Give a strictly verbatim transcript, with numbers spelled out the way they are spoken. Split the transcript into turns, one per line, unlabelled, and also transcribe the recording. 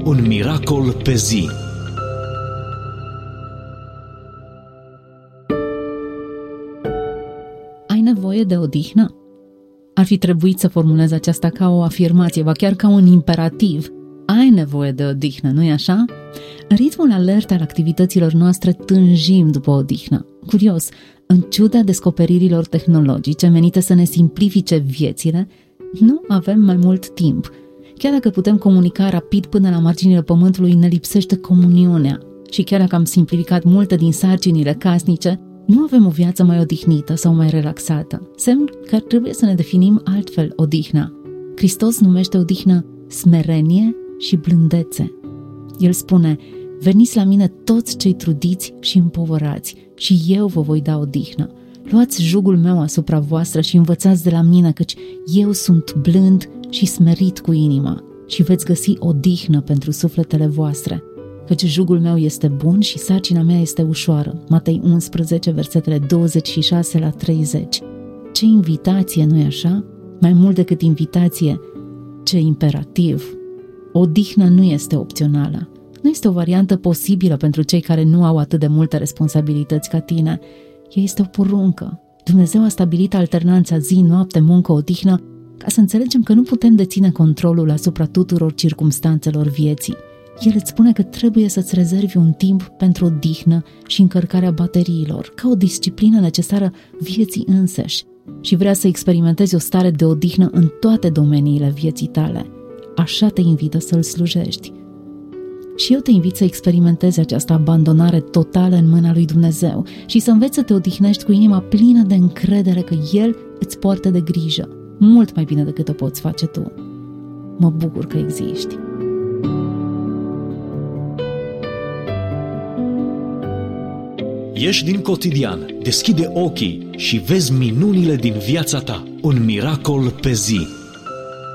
Un miracol pe zi.
Ai nevoie de odihnă? Ar fi trebuit să formulez aceasta ca o afirmație, ba chiar ca un imperativ. Ai nevoie de odihnă, nu-i așa? În ritmul alert al activităților noastre tânjim după odihnă. Curios, în ciuda descoperirilor tehnologice menite să ne simplifice viețile, nu avem mai mult timp. Chiar dacă putem comunica rapid până la marginile pământului, ne lipsește comuniunea. Și chiar dacă am simplificat multe din sarcinile casnice, nu avem o viață mai odihnită sau mai relaxată. Semn că trebuie să ne definim altfel odihna. Hristos numește odihnă smerenie și blândețe. El spune: veniți la mine toți cei trudiți și împovărați și eu vă voi da odihnă. Luați jugul meu asupra voastră și învățați de la mine, căci eu sunt blând și smerit cu inima și veți găsi odihnă pentru sufletele voastre. Căci jugul meu este bun și sarcina mea este ușoară. Matei unsprezece, versetele douăzeci și șase la treizeci. Ce invitație, nu-i așa? Mai mult decât invitație, ce imperativ! Odihnă nu este opțională. Nu este o variantă posibilă pentru cei care nu au atât de multe responsabilități ca tine. Ea este o poruncă. Dumnezeu a stabilit alternanța zi, noapte, muncă, odihnă, ca să înțelegem că nu putem deține controlul asupra tuturor circumstanțelor vieții. El îți spune că trebuie să-ți rezervi un timp pentru odihnă și încărcarea bateriilor, ca o disciplină necesară vieții înseși, și vrea să experimentezi o stare de odihnă în toate domeniile vieții tale. Așa te invită să-L slujești. Și eu te invit să experimentezi această abandonare totală în mâna lui Dumnezeu și să înveți să te odihnești cu inima plină de încredere că El îți poartă de grijă, mult mai bine decât o poți face tu. Mă bucur că existi.
Ieși din cotidian, deschide ochii și vezi minunile din viața ta. Un miracol pe zi.